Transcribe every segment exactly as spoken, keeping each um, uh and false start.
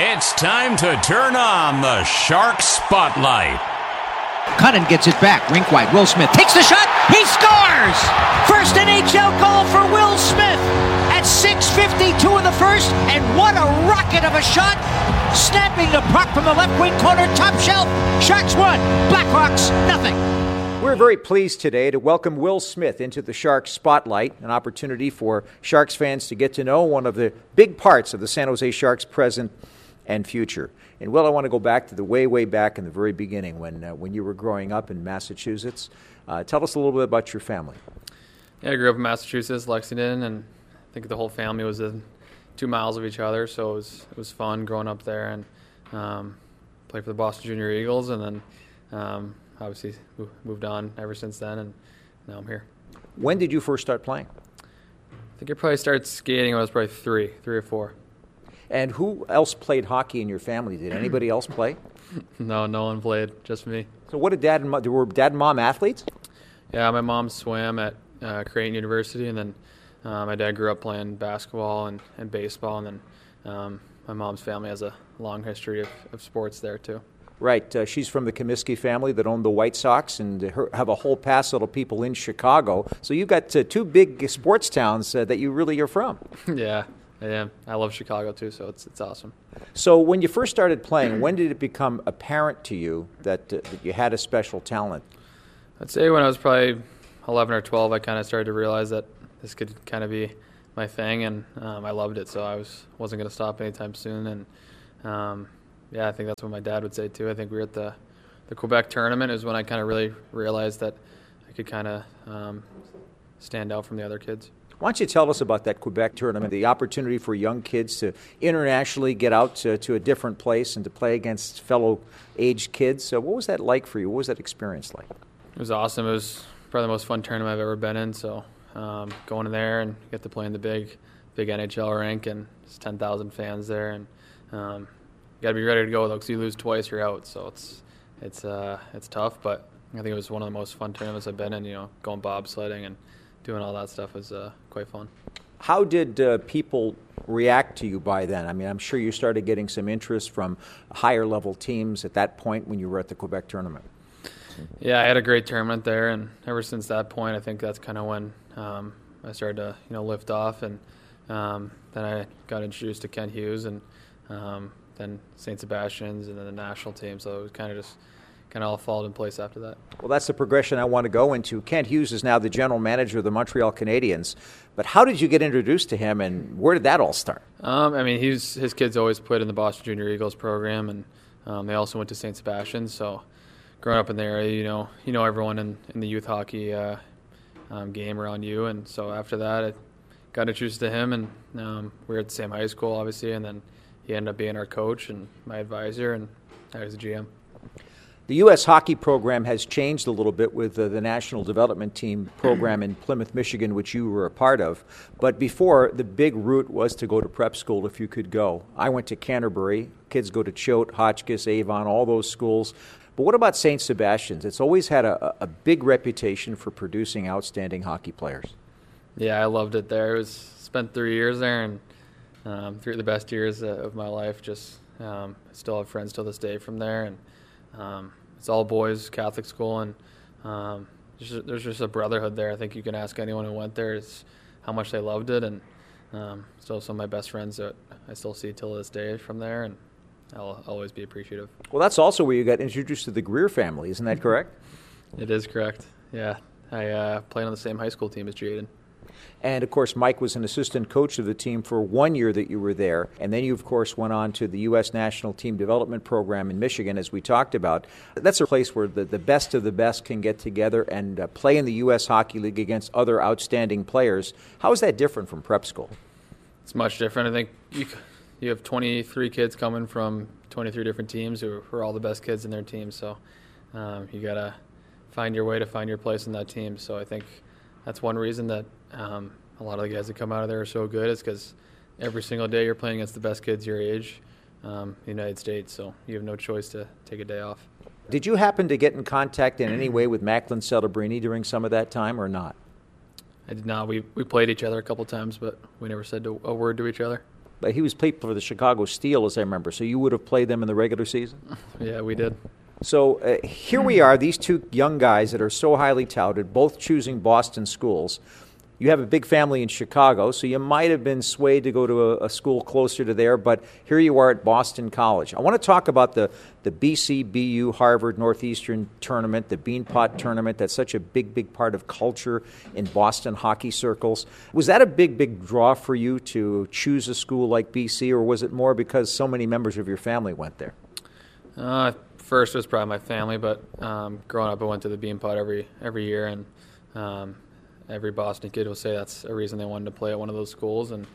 It's time to turn on the Shark Spotlight. Cunnin gets it back. Rink wide. Will Smith takes the shot. He scores! First N H L goal for Will Smith at six fifty-two in the first. And what a rocket of a shot! Snapping the puck from the left wing corner, top shelf. Sharks one, Blackhawks nothing. We're very pleased today to welcome Will Smith into the Sharks Spotlight, an opportunity for Sharks fans to get to know one of the big parts of the San Jose Sharks present and future. And Will, I want to go back to the way, way back in the very beginning when uh, when you were growing up in Massachusetts. Uh, tell us a little bit about your family. Yeah, I grew up in Massachusetts, Lexington, and I think the whole family was in two miles of each other, so it was it was fun growing up there and um, played for the Boston Junior Eagles, and then um, obviously moved on ever since then, and now I'm here. When did you first start playing? I think I probably started skating when I was probably three, three or four. And who else played hockey in your family? Did anybody else play? No, no one played, just me. So what did dad and mom, were dad and mom athletes? Yeah, my mom swam at uh, Creighton University, and then uh, my dad grew up playing basketball and, and baseball, and then um, my mom's family has a long history of, of sports there too. Right. Uh, she's from the Comiskey family that owned the White Sox and her, have a whole pass of people in Chicago. So you've got uh, two big sports towns uh, that you really are from. Yeah. I am. I love Chicago too, so it's it's awesome. So when you first started playing, when did it become apparent to you that, uh, that you had a special talent? I'd say when I was probably eleven or twelve, I kind of started to realize that this could kind of be my thing, and um, I loved it, so I was, wasn't going to stop anytime soon. And um, yeah, I think that's what my dad would say too. I think we were at the, the Quebec tournament is when I kind of really realized that I could kind of um, stand out from the other kids. Why don't you tell us about that Quebec tournament, the opportunity for young kids to internationally get out to, to a different place and to play against fellow aged kids. So what was that like for you? What was that experience like? It was awesome. It was probably the most fun tournament I've ever been in. So um, going in there and get to play in the big big N H L rink, and there's ten thousand fans there. And um, you got to be ready to go, though, because you lose twice, you're out. So it's it's uh, it's tough, but I think it was one of the most fun tournaments I've been in, you know, going bobsledding and doing all that stuff was uh, quite fun. How did uh, people react to you by then? I mean, I'm sure you started getting some interest from higher level teams at that point when you were at the Quebec tournament. Yeah, I had a great tournament there, and ever since that point, I think that's kind of when um, I started to, you know, lift off, and um, then I got introduced to Kent Hughes, and um, then Saint Sebastian's, and then the national team. So it was kind of just kind of all followed in place after that. Well, that's the progression I want to go into. Kent Hughes is now the general manager of the Montreal Canadiens. But how did you get introduced to him, and where did that all start? Um, I mean, he's, his kids always played in the Boston Junior Eagles program, and um, they also went to Saint Sebastian. So growing up in the area, you know, you know everyone in, in the youth hockey uh, um, game around you. And so after that, I got introduced to him, and um, we were at the same high school, obviously, and then he ended up being our coach and my advisor, and I was the G M. The U S hockey program has changed a little bit with uh, the National Development Team program in Plymouth, Michigan, which you were a part of. But before, the big route was to go to prep school if you could go. I went to Canterbury. Kids go to Choate, Hotchkiss, Avon, all those schools. But what about Saint Sebastian's? It's always had a, a big reputation for producing outstanding hockey players. Yeah, I loved it there. It was spent three years there, and um, three of the best years uh, of my life. Just um, I still have friends till this day from there, and Um, it's all boys Catholic school, and um, there's, just, there's just a brotherhood there. I think you can ask anyone who went there is how much they loved it, and um, still some of my best friends that I still see till this day from there, and I'll always be appreciative. Well, that's also where you got introduced to the Greer family, isn't that correct? It is correct, yeah. I uh, played on the same high school team as Jaden. And, of course, Mike was an assistant coach of the team for one year that you were there. And then you, of course, went on to the U S National Team Development Program in Michigan, as we talked about. That's a place where the, the best of the best can get together and uh, play in the U S Hockey League against other outstanding players. How is that different from prep school? It's much different. I think you, you have twenty-three kids coming from twenty-three different teams who are all the best kids in their team. So um, you got to find your way to find your place in that team. So I think that's one reason that um, a lot of the guys that come out of there are so good, is because every single day you're playing against the best kids your age um, in the United States, so you have no choice to take a day off. Did you happen to get in contact in any way with Macklin Celebrini during some of that time or not? I did not. We we played each other a couple times, but we never said a word to each other. But he was played for the Chicago Steel, as I remember. So you would have played them in the regular season? Yeah, we did. So uh, here we are, these two young guys that are so highly touted, both choosing Boston schools. You have a big family in Chicago, so you might have been swayed to go to a, a school closer to there, but here you are at Boston College. I want to talk about the, the B C, B U, Harvard, Northeastern tournament, the Beanpot tournament. That's such a big, big part of culture in Boston hockey circles. Was that a big, big draw for you to choose a school like B C, or was it more because so many members of your family went there? Uh, first it was probably my family, but um, growing up I went to the Beanpot every every year, and um, every Boston kid will say that's a reason they wanted to play at one of those schools. And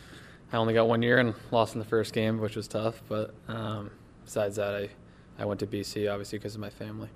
I only got one year and lost in the first game, which was tough. But um, besides that, I, I went to B C, obviously, because of my family.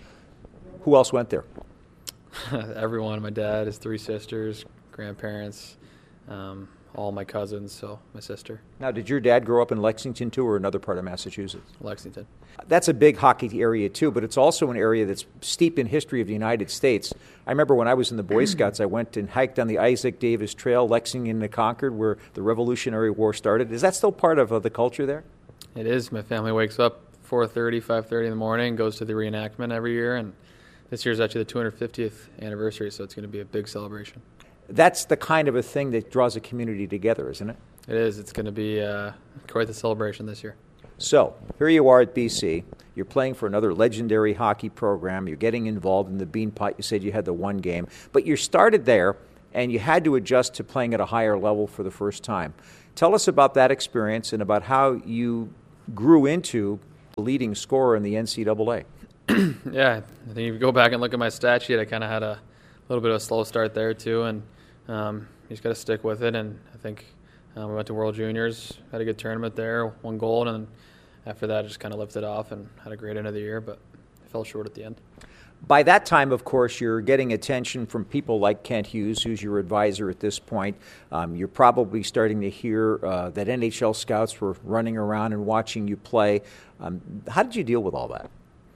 Who else went there? Everyone. My dad, his three sisters, grandparents, um, all my cousins, so my sister. Now, did your dad grow up in Lexington, too, or another part of Massachusetts? Lexington. That's a big hockey area, too, but it's also an area that's steeped in history of the United States. I remember when I was in the Boy Scouts, I went and hiked on the Isaac Davis Trail, Lexington to Concord, where the Revolutionary War started. Is that still part of uh, the culture there? It is. My family wakes up four thirty, five thirty in the morning, goes to the reenactment every year, and this year's actually the two hundred fiftieth anniversary, so it's going to be a big celebration. That's the kind of a thing that draws a community together, isn't it? It is. It's going to be uh, quite the celebration this year. So, here you are at B C. You're playing for another legendary hockey program. You're getting involved in the Beanpot. You said you had the one game. But you started there, and you had to adjust to playing at a higher level for the first time. Tell us about that experience and about how you grew into the leading scorer in the N C double A. Yeah, I think if you go back and look at my stat sheet, I kind of had a little bit of a slow start there too, and um, you just got to stick with it. And I think um, we went to World Juniors, had a good tournament there, won gold, and after that I just kind of lifted off and had a great end of the year, but I fell short at the end. By that time, of course, you're getting attention from people like Kent Hughes, who's your advisor at this point. Um, you're probably starting to hear uh, that N H L scouts were running around and watching you play. Um, how did you deal with all that?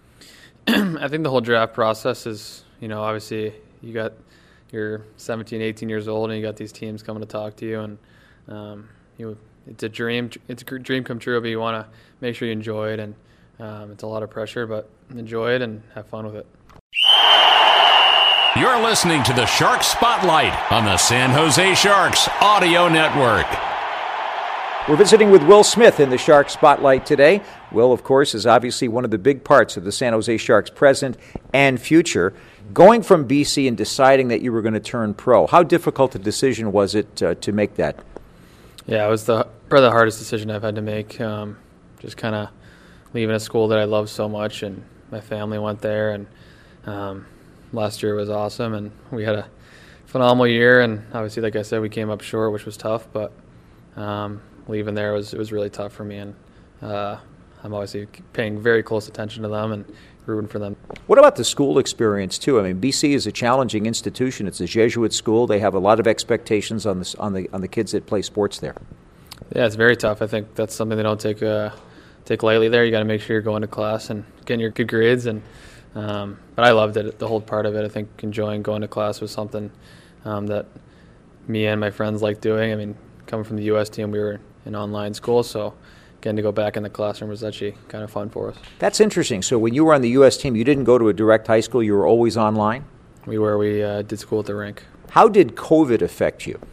I think the whole draft process is, you know, obviously you got you're seventeen, eighteen years old, and you got these teams coming to talk to you, and um, you it's a dream. It's a dream come true, but you want to make sure you enjoy it, and um, it's a lot of pressure, but enjoy it and have fun with it. You're listening to the Shark Spotlight on the San Jose Sharks Audio Network. We're visiting with Will Smith in the Shark Spotlight today. Will, of course, is obviously one of the big parts of the San Jose Sharks' present and future. Going from B C and deciding that you were going to turn pro, how difficult a decision was it uh, to make that? Yeah, it was the probably the hardest decision I've had to make. Um, just kind of leaving a school that I love so much, and my family went there, and um, last year was awesome, and we had a phenomenal year, and obviously, like I said, we came up short, which was tough, but um, leaving there was it was really tough for me, and uh, I'm obviously paying very close attention to them and rooting for them. What about the school experience too? I mean, B C is a challenging institution. It's a Jesuit school. They have a lot of expectations on the on the on the kids that play sports there. Yeah, it's very tough. I think that's something they don't take uh, take lightly there. You got to make sure you're going to class and getting your good grades. And um, but I loved it, the whole part of it. I think enjoying going to class was something um, that me and my friends liked doing. I mean, coming from the U S team, we were in online school, so getting to go back in the classroom was actually kind of fun for us. That's interesting. So when you were on the U S team, you didn't go to a direct high school. You were always online? We were. We uh, did school at the rink. How did COVID affect you?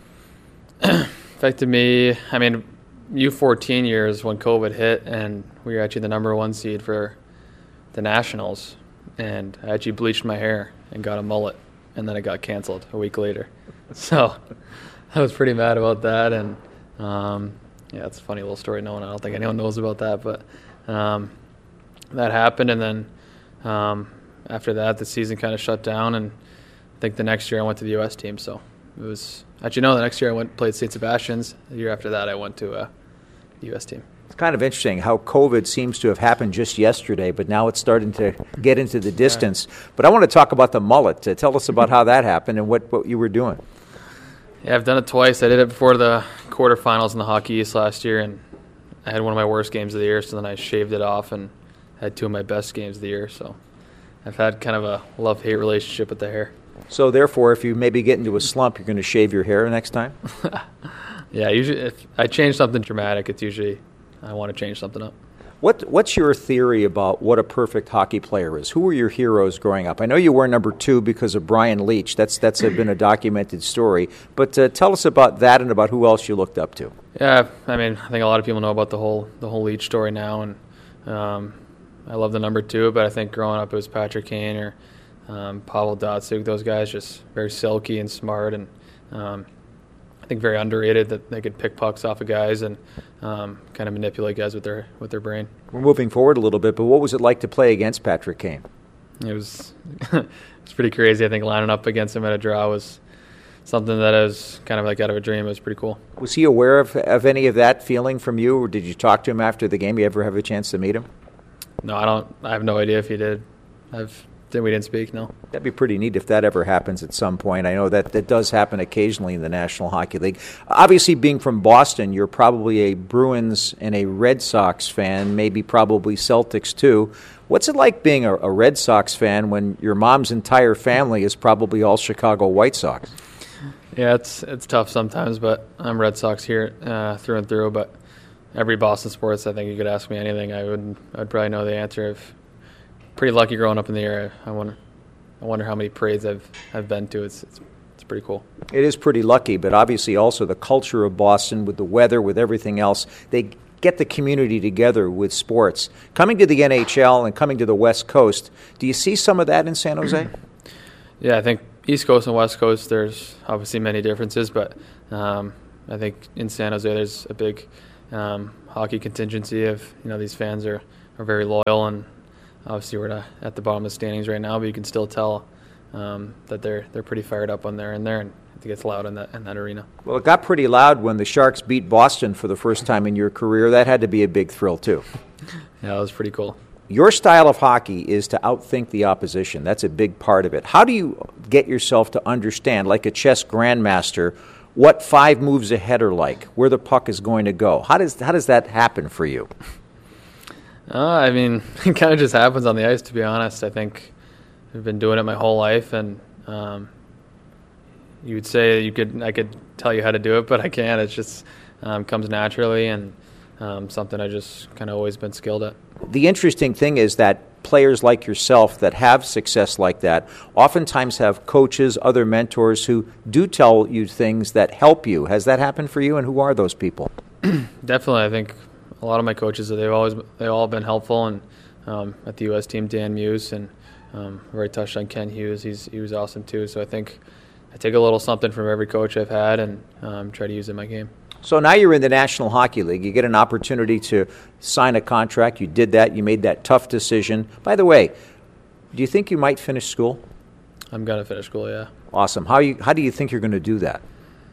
Affected me, I mean, U fourteen years when COVID hit, and we were actually the number one seed for the Nationals, and I actually bleached my hair and got a mullet, and then it got canceled a week later. So I was pretty mad about that, and um, yeah, it's a funny little story. No one, I don't think anyone knows about that, but um, that happened, and then um, after that, the season kind of shut down, and I think the next year I went to the U S team, so it was actually no. The next year I went played Saint Sebastian's. The year after that, I went to uh, the U S team. It's kind of interesting how COVID seems to have happened just yesterday, but now it's starting to get into the distance. Yeah. But I want to talk about the mullet. Uh, tell us about how that happened and what, what you were doing. Yeah, I've done it twice. I did it before the quarterfinals in the Hockey East last year, and I had one of my worst games of the year, so then I shaved it off and had two of my best games of the year. So I've had kind of a love-hate relationship with the hair. So therefore, if you maybe get into a slump, you're going to shave your hair next time? Yeah, usually if I change something dramatic, it's usually I want to change something up. What What's your theory about what a perfect hockey player is? Who were your heroes growing up? I know you were number two because of Brian Leetch. That's that's been a documented story. But uh, tell us about that and about who else you looked up to. Yeah, I mean, I think a lot of people know about the whole the whole Leetch story now, and um, I love the number two. But I think growing up it was Patrick Kane or um, Pavel Datsyuk. Those guys just very silky and smart, and um, I think very underrated that they could pick pucks off of guys and um, kind of manipulate guys with their with their brain. We're moving forward a little bit, but what was it like to play against Patrick Kane? It was it was pretty crazy. I think lining up against him at a draw was something that was kind of like out of a dream. It was pretty cool. Was he aware of, of any of that feeling from you, or did you talk to him after the game? You ever have a chance to meet him? No, I don't. I have no idea if he did. I've we didn't speak. No. That'd be pretty neat if that ever happens at some point. I know that that does happen occasionally in the National Hockey League. Obviously, being from Boston, you're probably a Bruins and a Red Sox fan, maybe probably Celtics too. What's it like being a, a Red Sox fan when your mom's entire family is probably all Chicago White Sox? Yeah, it's it's tough sometimes, but I'm Red Sox here uh, through and through. But every Boston sports, I think you could ask me anything, I would I'd probably know the answer. If pretty lucky growing up in the area. I wonder, I wonder how many parades I've I've been to. It's it's it's pretty cool. It is pretty lucky, but obviously also the culture of Boston with the weather, with everything else, they get the community together with sports. Coming to the N H L and coming to the West Coast, do you see some of that in San Jose? Yeah, I think East Coast and West Coast, there's obviously many differences, but um, I think in San Jose there's a big um, hockey contingency of, you know, these fans are, are very loyal, and obviously we're not at the bottom of the standings right now, but you can still tell um, that they're they're pretty fired up when they're in there, and it gets loud in that in that arena. Well, it got pretty loud when the Sharks beat Boston for the first time in your career. That had to be a big thrill too. Yeah, that was pretty cool. Your style of hockey is to outthink the opposition. That's a big part of it. How do you get yourself to understand, like a chess grandmaster, what five moves ahead are like, where the puck is going to go? How does how does that happen for you? Uh, I mean, it kind of just happens on the ice, to be honest. I think I've been doing it my whole life, and um, you would say you could I could tell you how to do it, but I can't. It just um, comes naturally, and um, something I just kind of always been skilled at. The interesting thing is that players like yourself that have success like that oftentimes have coaches, other mentors who do tell you things that help you. Has that happened for you, and who are those people? Definitely, I think a lot of my coaches, they've always they've all been helpful, and um, at the U S team, Dan Muse, and um, I've already touched on Ken Hughes. He's he was awesome too. So I think I take a little something from every coach I've had and um, try to use it in my game. So now you're in the National Hockey League. You get an opportunity to sign a contract. You did that. You made that tough decision. By the way, do you think you might finish school? I'm gonna finish school. Yeah. Awesome. How you how do you think you're going to do that?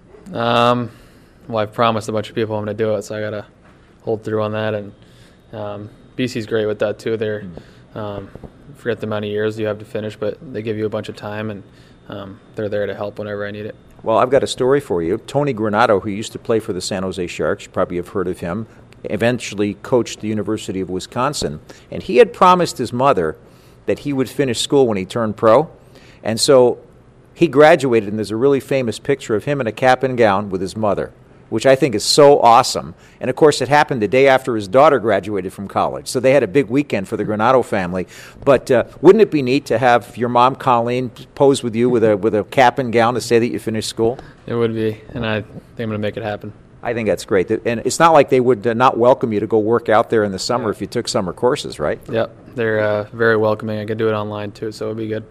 Um, well, I've promised a bunch of people I'm going to do it, so I gotta hold through on that. And um, B C's great with that too. They're um, forget the amount of years you have to finish, but they give you a bunch of time, and um, they're there to help whenever I need it. Well, I've got a story for you. Tony Granato, who used to play for the San Jose Sharks, you probably have heard of him, eventually coached the University of Wisconsin, and he had promised his mother that he would finish school when he turned pro, and so he graduated, and there's a really famous picture of him in a cap and gown with his mother, which I think is so awesome. And, of course, it happened the day after his daughter graduated from college. So they had a big weekend for the Granato family. But uh, wouldn't it be neat to have your mom, Colleen, pose with you with a with a cap and gown to say that you finished school? It would be, and I think I'm going to make it happen. I think that's great. And it's not like they would uh, not welcome you to go work out there in the summer yeah. if you took summer courses, right? Yep. They're uh, very welcoming. I could do it online, too, so it would be good.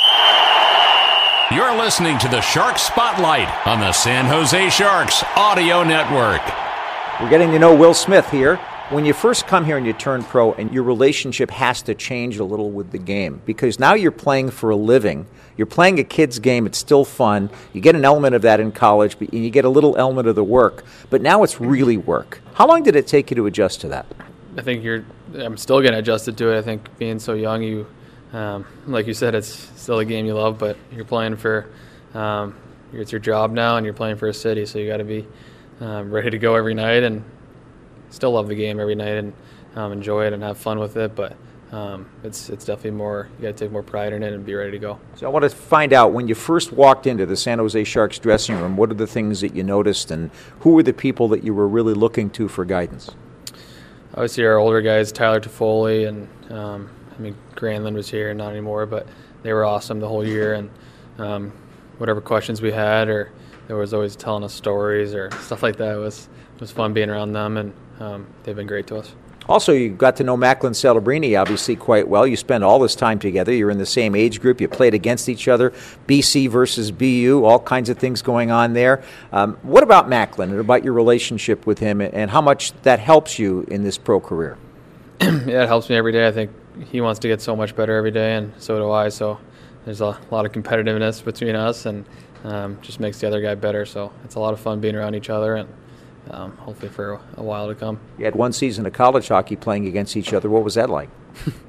You're listening to the Shark Spotlight on the San Jose Sharks Audio Network. We're getting to know Will Smith here. When you first come here and you turn pro, and your relationship has to change a little with the game, because now you're playing for a living. You're playing a kid's game. It's still fun. You get an element of that in college, but you get a little element of the work. But now it's really work. How long did it take you to adjust to that? I think you're. I'm still getting adjusted to it. I think being so young, you. Um, like you said, it's still a game you love, but you're playing for, um, it's your job now, and you're playing for a city, so you got to be um, ready to go every night, and still love the game every night, and um, enjoy it and have fun with it. But um, it's it's definitely more, you got to take more pride in it and be ready to go. So I want to find out, when you first walked into the San Jose Sharks dressing room, what are the things that you noticed, and who were the people that you were really looking to for guidance? Obviously, our older guys, Tyler Toffoli, and um, I mean, Granlund was here, not anymore, but they were awesome the whole year. And um, whatever questions we had, or they was always telling us stories or stuff like that. It was it was fun being around them, and um, they've been great to us. Also, you got to know Macklin Celebrini obviously quite well. You spent all this time together. You're in the same age group. You played against each other. B C versus B U, all kinds of things going on there. Um, what about Macklin and about your relationship with him, and how much that helps you in this pro career? Yeah, it helps me every day. I think he wants to get so much better every day, and so do I. So there's a lot of competitiveness between us, and um, just makes the other guy better. So it's a lot of fun being around each other, and Um, hopefully for a while to come. You had one season of college hockey playing against each other. What was that like?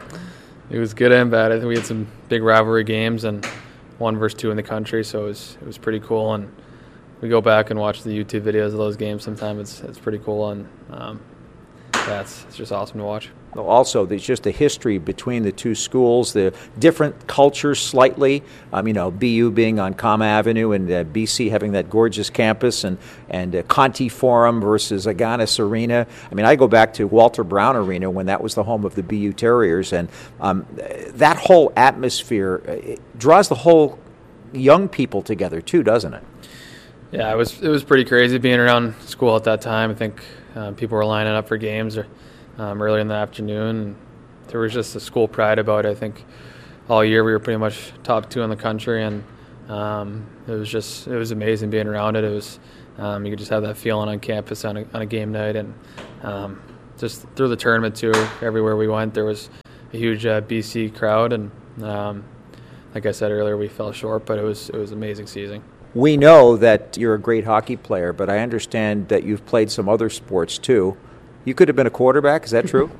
It was good and bad. I think we had some big rivalry games, and one versus two in the country, so it was it was pretty cool. And we go back and watch the YouTube videos of those games. Sometimes it's it's pretty cool, and um, yeah, it's, it's just awesome to watch. Also, there's just a history between the two schools, the different cultures slightly. Um, you know, B U being on Kama Avenue, and uh, B C having that gorgeous campus, and and uh, Conti Forum versus Agganis Arena. I mean, I go back to Walter Brown Arena when that was the home of the B U Terriers, and um, that whole atmosphere it draws the whole young people together too, doesn't it? Yeah, it was it was pretty crazy being around school at that time. I think uh, people were lining up for games or. Um, early in the afternoon. There was just a school pride about it. I think all year we were pretty much top two in the country, and um, it was just it was amazing being around it. It was um, you could just have that feeling on campus on a, on a game night, and um, just through the tournament too. Everywhere we went, there was a huge uh, B C crowd, and um, like I said earlier, we fell short, but it was it was an amazing season. We know that you're a great hockey player, but I understand that you've played some other sports too. You could have been a quarterback. Is that true?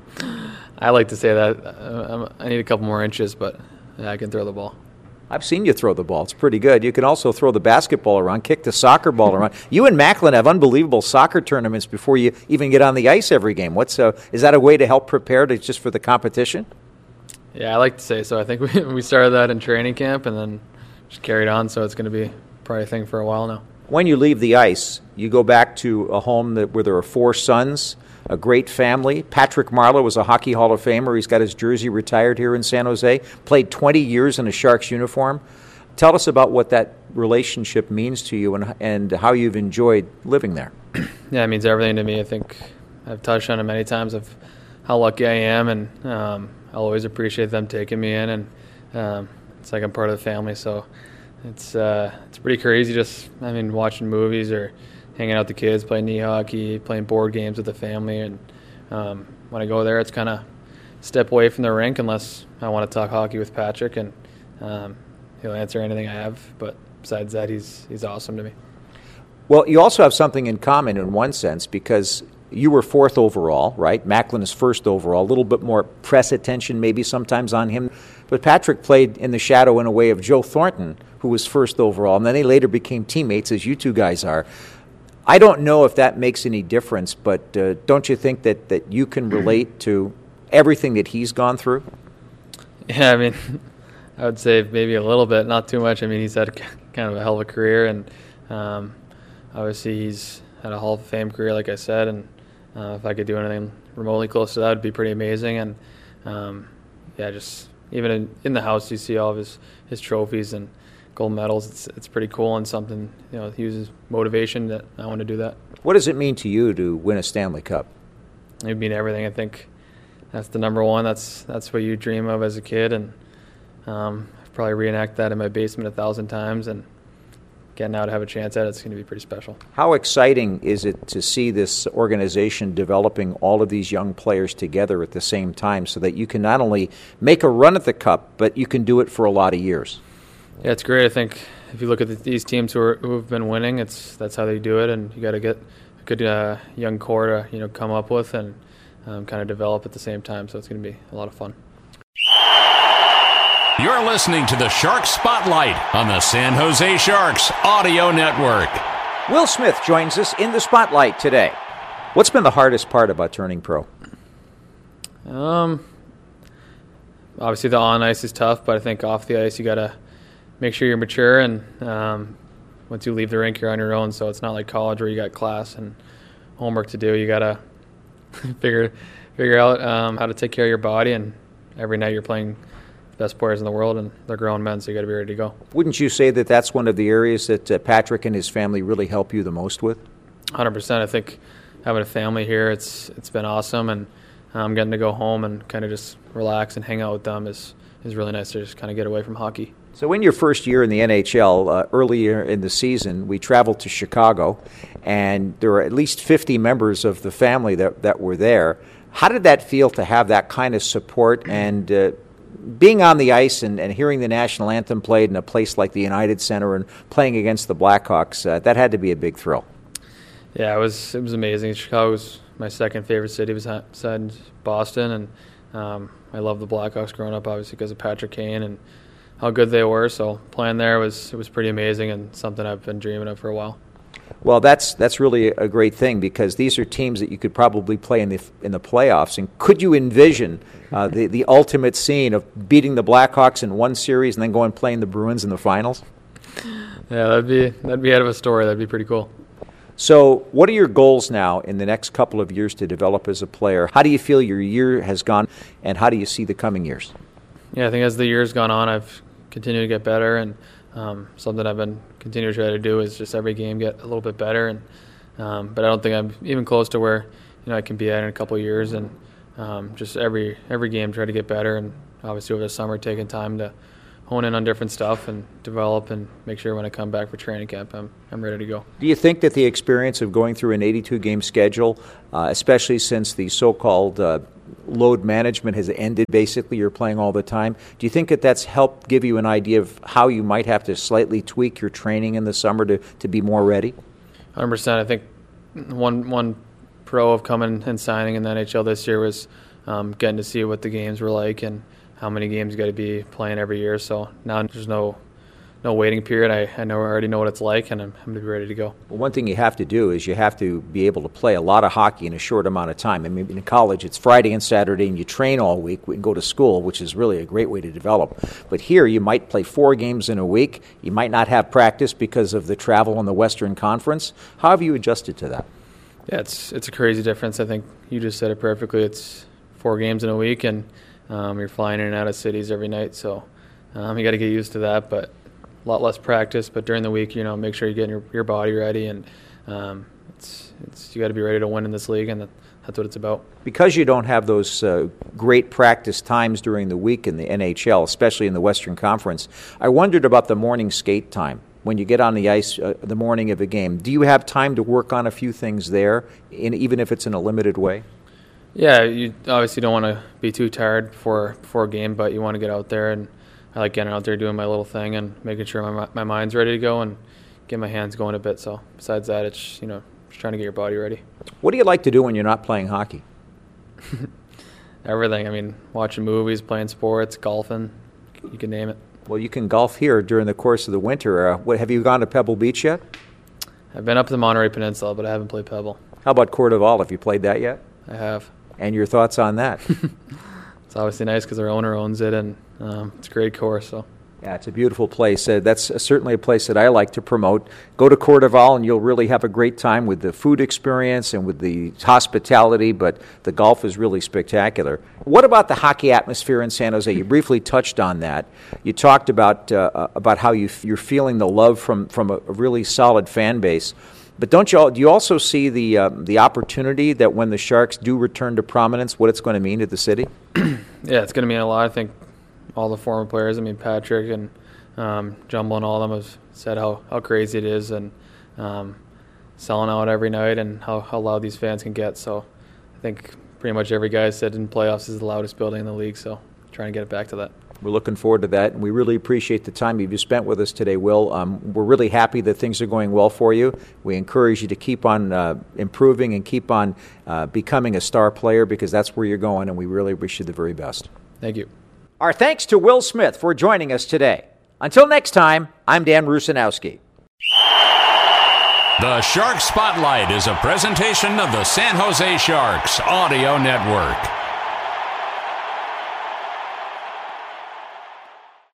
I like to say that. Uh, I need a couple more inches, but yeah, I can throw the ball. I've seen you throw the ball. It's pretty good. You can also throw the basketball around, kick the soccer ball around. You and Macklin have unbelievable soccer tournaments before you even get on the ice every game. What's uh, is that a way to help prepare to just for the competition? Yeah, I like to say so. I think we we started that in training camp and then just carried on, so it's going to be probably a thing for a while now. When you leave the ice, you go back to a home that, where there are four sons, a great family. Patrick Marleau was a Hockey Hall of Famer. He's got his jersey retired here in San Jose, played twenty years in a Sharks uniform. Tell us about what that relationship means to you and, and how you've enjoyed living there. Yeah, it means everything to me. I think I've touched on it many times of how lucky I am, and um, I'll always appreciate them taking me in, and um, it's like I'm part of the family, so It's uh, it's pretty crazy just, I mean, watching movies or hanging out with the kids, playing knee hockey, playing board games with the family. And um, when I go there, it's kind of step away from the rink unless I want to talk hockey with Patrick, and um, he'll answer anything I have. But besides that, he's he's awesome to me. Well, you also have something in common in one sense, because you were fourth overall, right? Macklin is first overall. A little bit more press attention maybe sometimes on him. But Patrick played in the shadow in a way of Joe Thornton, who was first overall, and then they later became teammates, as you two guys are. I don't know if that makes any difference, but uh, don't you think that, that you can relate to everything that he's gone through? Yeah, I mean, I would say maybe a little bit, not too much. I mean, he's had kind of a hell of a career, and um, obviously he's had a Hall of Fame career, like I said, and uh, if I could do anything remotely close to that, it would be pretty amazing. And um, yeah, just even in, in the house, you see all of his, his trophies and gold medals. It's it's pretty cool, and something, you know, he uses motivation that I want to do that. What does it mean to you to win a Stanley Cup? It would mean everything. I think that's the number one. That's that's what you dream of as a kid, and um, I've probably reenact that in my basement a thousand times, and getting now to have a chance at it, it's going to be pretty special. How exciting is it to see this organization developing all of these young players together at the same time, so that you can not only make a run at the Cup, but you can do it for a lot of years? Yeah, it's great. I think if you look at the, these teams who are, who have been winning, it's that's how they do it, and you got to get a good uh, young core to you know come up with and um, kind of develop at the same time. So it's going to be a lot of fun. You're listening to the Sharks Spotlight on the San Jose Sharks Audio Network. Will Smith joins us in the Spotlight today. What's been the hardest part about turning pro? Um, obviously the on ice is tough, but I think off the ice you got to make sure you're mature, and um, once you leave the rink, you're on your own. So it's not like college where you got class and homework to do. You got to figure figure out um, how to take care of your body, and every night you're playing the best players in the world, and they're grown men, so you got to be ready to go. Wouldn't you say that that's one of the areas that uh, Patrick and his family really help you the most with? one hundred percent. I think having a family here, it's it's been awesome, and um, getting to go home and kind of just relax and hang out with them is, is really nice to just kind of get away from hockey. So in your first year in the N H L, uh, earlier in the season, we traveled to Chicago, and there were at least fifty members of the family that, that were there. How did that feel to have that kind of support and uh, being on the ice and, and hearing the national anthem played in a place like the United Center and playing against the Blackhawks? Uh, that had to be a big thrill. Yeah, it was it was amazing. Chicago was my second favorite city beside Boston, and um, I loved the Blackhawks growing up, obviously because of Patrick Kane and how good they were. So playing there was it was pretty amazing and something I've been dreaming of for a while. Well, that's that's really a great thing, because these are teams that you could probably play in the in the playoffs. And could you envision uh, the the ultimate scene of beating the Blackhawks in one series and then going and playing the Bruins in the finals? Yeah, that'd be that'd be out of a story. That'd be pretty cool. So what are your goals now in the next couple of years to develop as a player? How do you feel your year has gone, and how do you see the coming years? Yeah, I think as the year's gone on, I've continued to get better, and um, something I've been continuing to try to do is just every game get a little bit better. And um, but I don't think I'm even close to where you know I can be at in a couple of years, and um, just every every game try to get better, and obviously over the summer taking time to hone in on different stuff and develop and make sure when I come back for training camp, I'm I'm ready to go. Do you think that the experience of going through an eighty-two game schedule, uh, especially since the so-called uh, load management has ended, basically you're playing all the time, do you think that that's helped give you an idea of how you might have to slightly tweak your training in the summer to, to be more ready? one hundred percent. I think one one pro of coming and signing in the N H L this year was um, getting to see what the games were like and how many games you got to be playing every year. So now there's no no waiting period. I, I know I already know what it's like, and I'm, I'm going to be ready to go. Well, one thing you have to do is you have to be able to play a lot of hockey in a short amount of time. I mean, in college, it's Friday and Saturday, and you train all week and go to school, which is really a great way to develop. But here, you might play four games in a week. You might not have practice because of the travel in the Western Conference. How have you adjusted to that? Yeah, it's it's a crazy difference. I think you just said it perfectly. It's four games in a week, and um, you're flying in and out of cities every night. So um, you got to get used to that, but a lot less practice. But during the week, you know, make sure you're getting your, your body ready, and um, it's it's you got to be ready to win in this league, and that, that's what it's about. Because you don't have those uh, great practice times during the week in the N H L, especially in the Western Conference, I wondered about the morning skate time. When you get on the ice uh, the morning of a game, do you have time to work on a few things there, in, even if it's in a limited way? Yeah, you obviously don't want to be too tired before before a game, but you want to get out there, and I like getting out there doing my little thing and making sure my my mind's ready to go and get my hands going a bit. So besides that, it's you know just trying to get your body ready. What do you like to do when you're not playing hockey? Everything. I mean, watching movies, playing sports, golfing, you can name it. Well, you can golf here during the course of the winter. Uh, what, have you gone to Pebble Beach yet? I've been up to the Monterey Peninsula, but I haven't played Pebble. How about Coeur d'Alene? Have you played that yet? I have. And your thoughts on that? It's obviously nice because our owner owns it, and um, it's a great course. So. Yeah, it's a beautiful place. Uh, that's uh, certainly a place that I like to promote. Go to Coeur d'Alene, and you'll really have a great time with the food experience and with the hospitality, but the golf is really spectacular. What about the hockey atmosphere in San Jose? You briefly touched on that. You talked about uh, about how you f- you're feeling the love from, from a, a really solid fan base. But don't you all, do you also see the uh, the opportunity that when the Sharks do return to prominence, what it's going to mean to the city? Yeah, it's going to mean a lot. I think all the former players, I mean Patrick and um, Jumbo and all of them have said how, how crazy it is and um, selling out every night and how, how loud these fans can get. So I think pretty much every guy said in playoffs is the loudest building in the league, so trying to get it back to that. We're looking forward to that, and we really appreciate the time you've spent with us today, Will. Um, we're really happy that things are going well for you. We encourage you to keep on uh, improving and keep on uh, becoming a star player, because that's where you're going, and we really wish you the very best. Thank you. Our thanks to Will Smith for joining us today. Until next time, I'm Dan Rusanowski. The Shark Spotlight is a presentation of the San Jose Sharks Audio Network.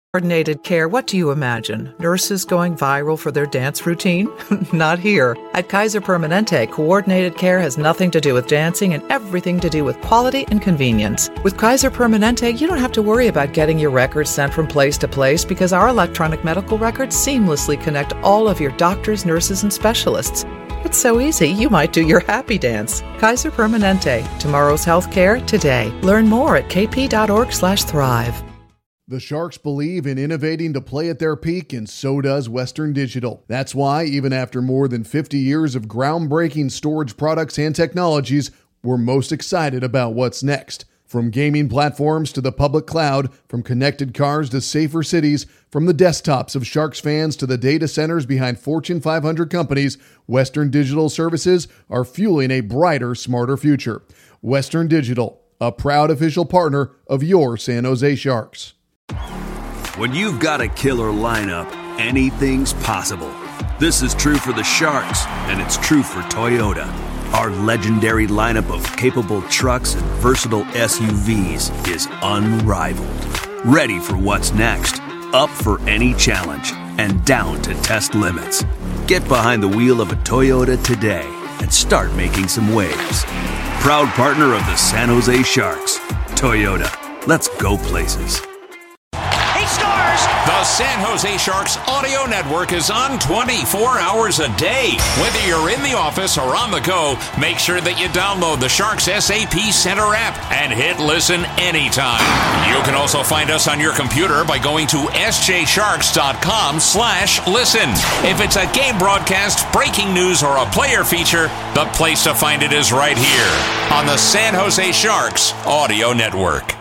Coordinated care, what do you imagine? Nurses going viral for their dance routine? Not here. At Kaiser Permanente, coordinated care has nothing to do with dancing and everything to do with quality and convenience. With Kaiser Permanente, you don't have to worry about getting your records sent from place to place because our electronic medical records seamlessly connect all of your doctors, nurses, and specialists. It's so easy, you might do your happy dance. Kaiser Permanente, tomorrow's healthcare today. Learn more at kp.org slash thrive. The Sharks believe in innovating to play at their peak, and so does Western Digital. That's why, even after more than fifty years of groundbreaking storage products and technologies, we're most excited about what's next. From gaming platforms to the public cloud, from connected cars to safer cities, from the desktops of Sharks fans to the data centers behind Fortune five hundred companies, Western Digital services are fueling a brighter, smarter future. Western Digital, a proud official partner of your San Jose Sharks. When you've got a killer lineup, anything's possible. This is true for the Sharks, and it's true for Toyota. Our legendary lineup of capable trucks and versatile S U Vs is unrivaled. Ready for what's next, up for any challenge, and down to test limits. Get behind the wheel of a Toyota today and start making some waves. Proud partner of the San Jose Sharks. Toyota, let's go places. The San Jose Sharks Audio Network is on twenty-four hours a day. Whether you're in the office or on the go, make sure that you download the Sharks S A P Center app and hit listen anytime. You can also find us on your computer by going to s j sharks dot com slash listen. If it's a game broadcast, breaking news, or a player feature, the place to find it is right here on the San Jose Sharks Audio Network.